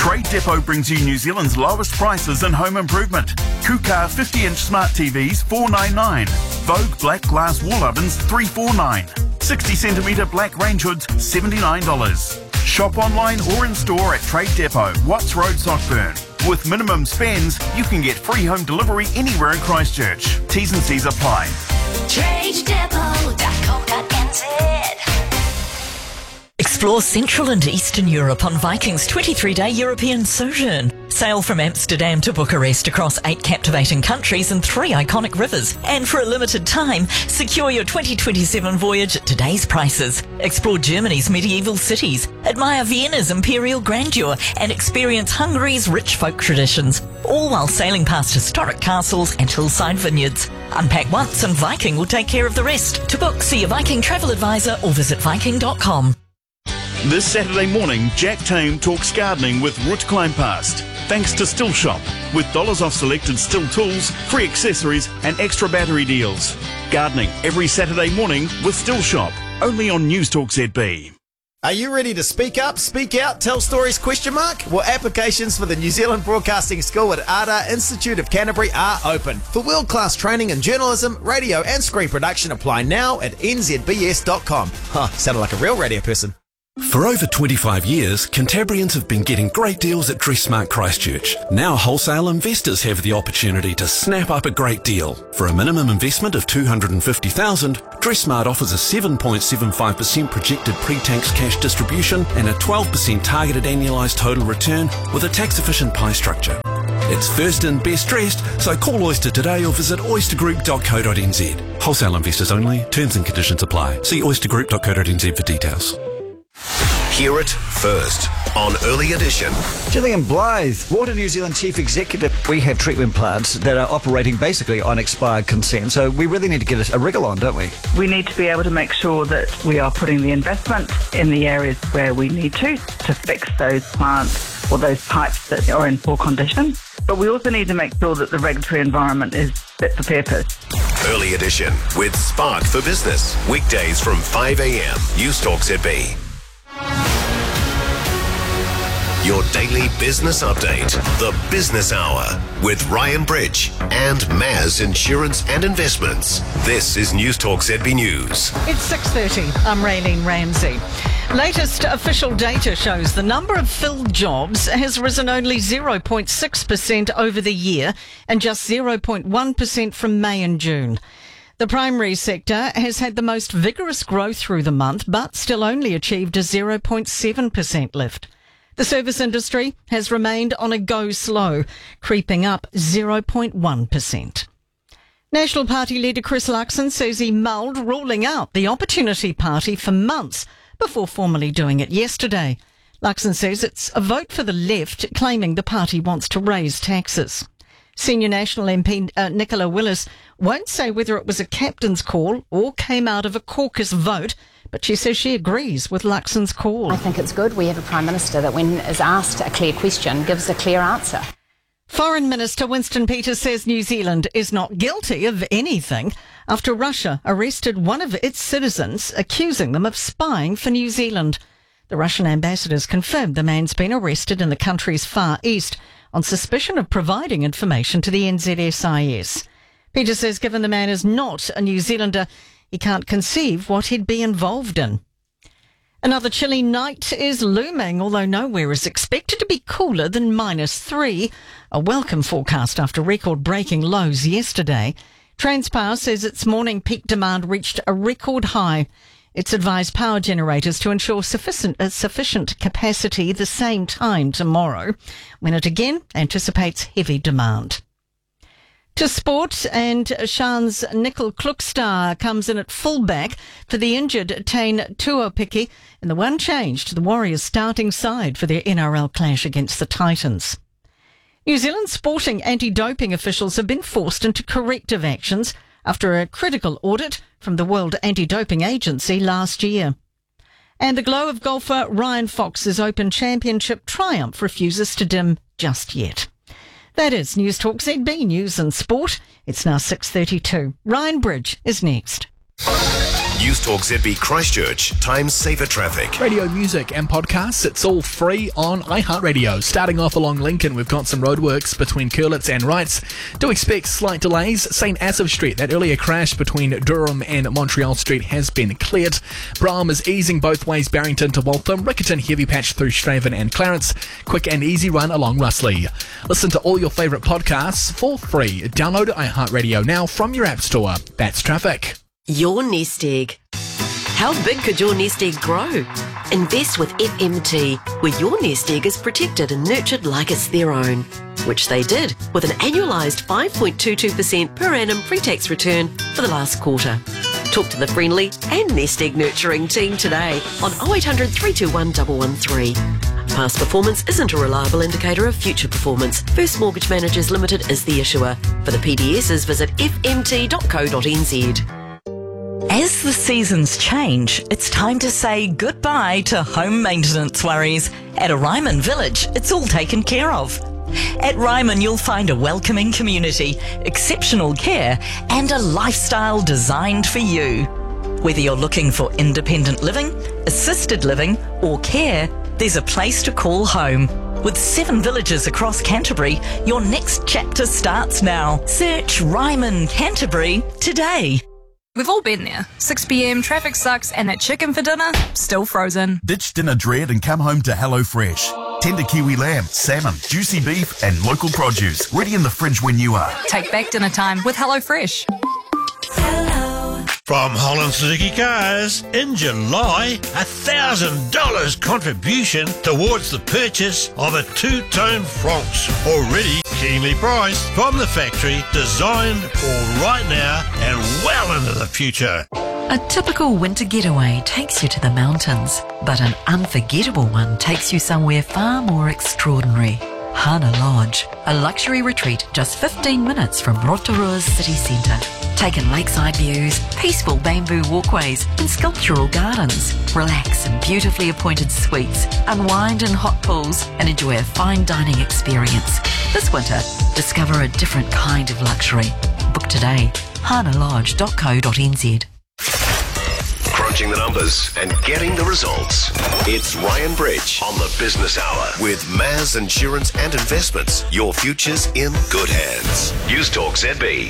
Trade Depot brings you New Zealand's lowest prices in home improvement. Kukar 50-inch smart TVs $499. Vogue black glass wall ovens $349. 60cm black range hoods $79. Shop online or in store at Trade Depot, Watts Road, Sockburn. With minimum spends, you can get free home delivery anywhere in Christchurch. T's and C's apply. TradeDepot.co.nz. Explore Central and Eastern Europe on Viking's 23-day European sojourn. Sail from Amsterdam to Bucharest across 8 captivating countries and 3 iconic rivers. And for a limited time, secure your 2027 voyage at today's prices. Explore Germany's medieval cities, admire Vienna's imperial grandeur, and experience Hungary's rich folk traditions, all while sailing past historic castles and hillside vineyards. Unpack once and Viking will take care of the rest. To book, see your Viking travel advisor or visit viking.com. This Saturday morning, Jack Tame talks gardening with Ruth Kleinpast. Thanks to Still Shop, with dollars off selected Still tools, free accessories and extra battery deals. Gardening every Saturday morning with Still Shop, only on News Talk ZB. Are you ready to speak up, speak out, tell stories, ? Well, applications for the New Zealand Broadcasting School at ARDA Institute of Canterbury are open. For world-class training in journalism, radio and screen production, apply now at nzbs.com. Sounded like a real radio person. For over 25 years, Cantabrians have been getting great deals at Dressmart Christchurch. Now wholesale investors have the opportunity to snap up a great deal. For a minimum investment of $250,000, Dressmart offers a 7.75% projected pre-tax cash distribution and a 12% targeted annualised total return with a tax-efficient pie structure. It's first in, best dressed, so call Oyster today or visit oystergroup.co.nz. Wholesale investors only. Terms and conditions apply. See oystergroup.co.nz for details. Hear it first on Early Edition. Gillian Blythe, Water New Zealand Chief Executive. We have treatment plants that are operating basically on expired consent, so we really need to get a wriggle on, don't we? We need to be able to make sure that we are putting the investment in the areas where we need to fix those plants or those pipes that are in poor condition. But we also need to make sure that the regulatory environment is fit for purpose. Early Edition with Spark for Business. Weekdays from 5 a.m. News Talk ZB. Your daily business update, the Business Hour, with Ryan Bridge and Maz Insurance and Investments. This is News Talk ZB News. It's 6:30. I'm Raylene Ramsey. Latest official data shows the number of filled jobs has risen only 0.6% over the year and just 0.1% from May and June. The primary sector has had the most vigorous growth through the month, but still only achieved a 0.7% lift. The service industry has remained on a go slow, creeping up 0.1%. National Party leader Chris Luxon says he mulled ruling out the Opportunity Party for months before formally doing it yesterday. Luxon says it's a vote for the left, claiming the party wants to raise taxes. Senior National MP Nicola Willis won't say whether it was a captain's call or came out of a caucus vote, but she says she agrees with Luxon's call. I think it's good we have a Prime Minister that when is asked a clear question gives a clear answer. Foreign Minister Winston Peters says New Zealand is not guilty of anything after Russia arrested one of its citizens, accusing them of spying for New Zealand. The Russian ambassadors confirmed the man's been arrested in the country's Far East on suspicion of providing information to the NZSIS. Peters says given the man is not a New Zealander, he can't conceive what he'd be involved in. Another chilly night is looming, although nowhere is expected to be cooler than -3, a welcome forecast after record-breaking lows yesterday. Transpower says its morning peak demand reached a record high. It's advised power generators to ensure sufficient capacity the same time tomorrow, when it again anticipates heavy demand. To sport, and Shan's Nickel Klukstar comes in at fullback for the injured Tane Tuopiki in the one change to the Warriors' starting side for their NRL clash against the Titans. New Zealand sporting anti-doping officials have been forced into corrective actions after a critical audit from the World Anti-Doping Agency last year. And the glow of golfer Ryan Fox's Open Championship triumph refuses to dim just yet. That is News Talk ZB News and Sport. It's now 6:32. Ryan Bridge is next. News Talk ZB Christchurch, time saver traffic. Radio music and podcasts, it's all free on iHeartRadio. Starting off along Lincoln, we've got some roadworks between Curlitz and Wrights. Do expect slight delays. St. Asaph Street, that earlier crash between Durham and Montreal Street has been cleared. Brougham is easing both ways, Barrington to Waltham. Riccarton, heavy patch through Straven and Clarence. Quick and easy run along Russley. Listen to all your favourite podcasts for free. Download iHeartRadio now from your app store. That's traffic. Your nest egg. How big could your nest egg grow? Invest with FMT, where your nest egg is protected and nurtured like it's their own, which they did with an annualised 5.22% per annum pre-tax return for the last quarter. Talk to the friendly and nest egg nurturing team today on 0800 321 113. Past performance isn't a reliable indicator of future performance. First Mortgage Managers Limited is the issuer. For the PDSs, visit fmt.co.nz. As the seasons change, it's time to say goodbye to home maintenance worries. At a Ryman Village, it's all taken care of. At Ryman, you'll find a welcoming community, exceptional care, and a lifestyle designed for you. Whether you're looking for independent living, assisted living, or care, there's a place to call home. With 7 villages across Canterbury, your next chapter starts now. Search Ryman Canterbury today. We've all been there. 6 p.m, traffic sucks, and that chicken for dinner, still frozen. Ditch dinner dread and come home to HelloFresh. Tender kiwi lamb, salmon, juicy beef, and local produce. Ready in the fridge when you are. Take back dinner time with HelloFresh. From Holland Suzuki Cars, in July, $1,000 contribution towards the purchase of a two-tone Francs, already keenly priced from the factory, designed for right now and well into the future. A typical winter getaway takes you to the mountains, but an unforgettable one takes you somewhere far more extraordinary. Hana Lodge, a luxury retreat just 15 minutes from Rotorua's city centre. Take in lakeside views, peaceful bamboo walkways and sculptural gardens. Relax in beautifully appointed suites, unwind in hot pools and enjoy a fine dining experience. This winter, discover a different kind of luxury. Book today, hanalodge.co.nz. Crunching the numbers and getting the results. It's Ryan Bridge on the Business Hour with Maz Insurance and Investments. Your future's in good hands. News Talk ZB.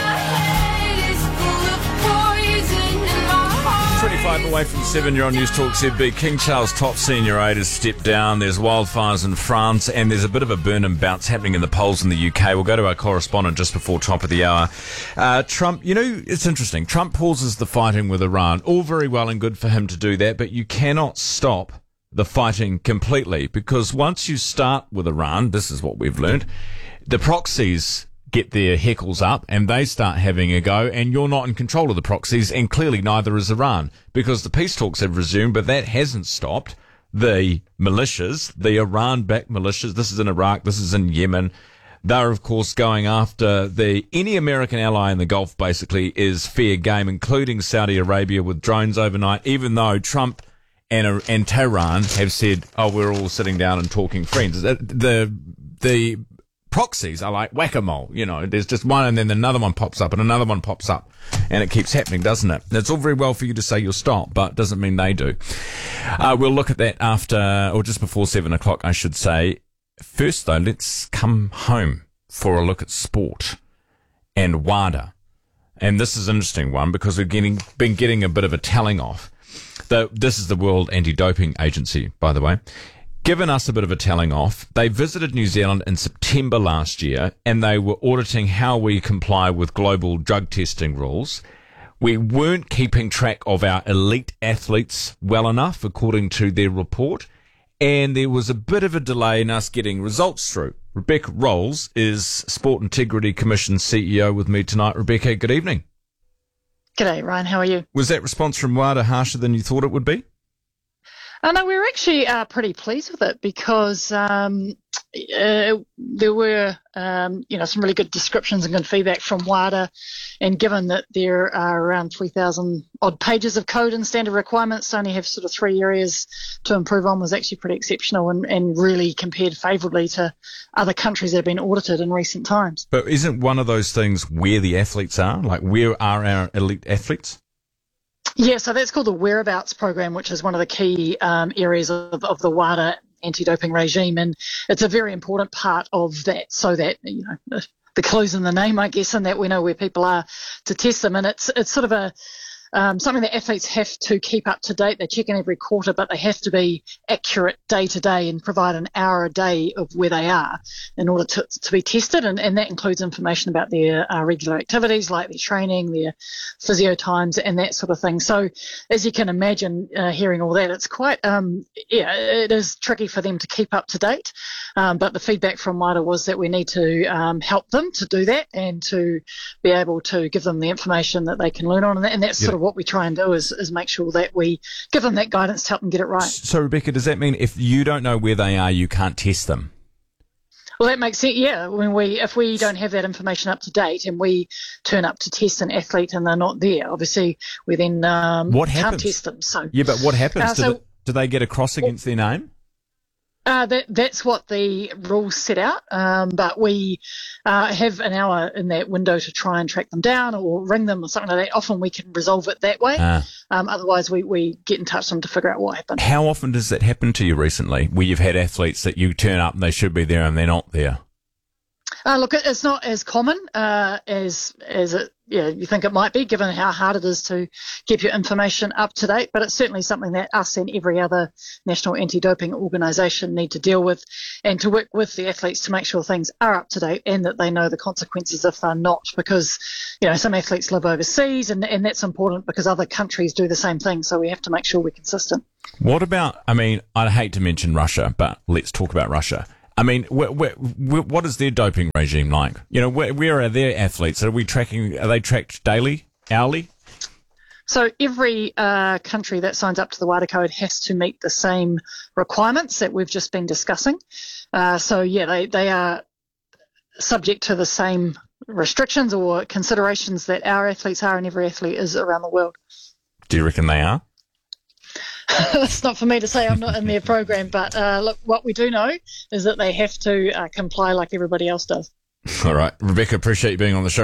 25 away from 7, you're on News Talk ZB. King Charles top senior aide has stepped down. There's wildfires in France, and there's a bit of a burn and bounce happening in the polls in the UK. We'll go to our correspondent just before top of the hour. Trump, it's interesting. Trump pauses the fighting with Iran. All very well and good for him to do that, but you cannot stop the fighting completely, because once you start with Iran, this is what we've learned, the proxies get their heckles up and they start having a go, and you're not in control of the proxies, and clearly neither is Iran, because the peace talks have resumed, but that hasn't stopped the militias, the Iran-backed militias. This is in Iraq, this is in Yemen. They're, of course, going after any American ally in the Gulf, basically, is fair game, including Saudi Arabia with drones overnight, even though Trump and Tehran have said, we're all sitting down and talking friends. The proxies are like whack-a-mole, there's just one and then another one pops up and another one pops up, and it keeps happening, doesn't it? It's all very well for you to say you'll stop, but doesn't mean they do. We'll look at that after, or just before 7 o'clock, I should say. First, though, let's come home for a look at sport and WADA. And this is an interesting one because we've been getting a bit of a telling off. This is the World Anti-Doping Agency, by the way. Given us a bit of a telling off. They visited New Zealand in September last year, and they were auditing how we comply with global drug testing rules. We weren't keeping track of our elite athletes well enough, according to their report, and there was a bit of a delay in us getting results through. Rebecca Rolls is Sport Integrity Commission CEO with me tonight. Rebecca, good evening. G'day, Ryan. How are you? Was that response from WADA harsher than you thought it would be? No, we were actually pretty pleased with it because there were, some really good descriptions and good feedback from WADA. And given that there are around 3,000 odd pages of code and standard requirements, to only have sort of 3 areas to improve on was actually pretty exceptional and really compared favourably to other countries that have been audited in recent times. But isn't one of those things where the athletes are? Like, where are our elite athletes? Yeah, so that's called the Whereabouts program, which is one of the key areas of the WADA anti-doping regime, and it's a very important part of that, so that, the clue's in the name, I guess, and that we know where people are to test them. And it's sort of a something that athletes have to keep up to date. They check in every quarter, but they have to be accurate day to day and provide an hour a day of where they are in order to be tested. And that includes information about their regular activities, like their training, their physio times, and that sort of thing. So as you can imagine, hearing all that, it's quite, it is tricky for them to keep up to date. But the feedback from WADA was that we need to help them to do that and to be able to give them the information that they can learn on. And that's sort of what we try and do is make sure that we give them that guidance to help them get it right. So, Rebecca, does that mean if you don't know where they are, you can't test them? Well, that makes sense. Yeah, if we don't have that information up to date and we turn up to test an athlete and they're not there, obviously we then can't test them. So yeah, but what happens? Do they get a cross against their name? That's what the rules set out, but we have an hour in that window to try and track them down or ring them or something like that. Often we can resolve it that way. Otherwise, we get in touch with them to figure out what happened. How often does that happen to you recently, where you've had athletes that you turn up and they should be there and they're not there? Look, it's not as common as it, you think it might be, given how hard it is to keep your information up to date. But it's certainly something that us and every other national anti-doping organisation need to deal with, and to work with the athletes to make sure things are up to date and that they know the consequences if they're not. Because some athletes live overseas, and that's important because other countries do the same thing. So we have to make sure we're consistent. What about? I mean, I hate to mention Russia, but let's talk about Russia. I mean, what is their doping regime like? Where are their athletes? Are they tracked daily, hourly? So every country that signs up to the WADA code has to meet the same requirements that we've just been discussing. They are subject to the same restrictions or considerations that our athletes are and every athlete is around the world. Do you reckon they are? That's not for me to say. I'm not in their program, but look, what we do know is that they have to comply like everybody else does. All right. Rebecca, appreciate you being on the show.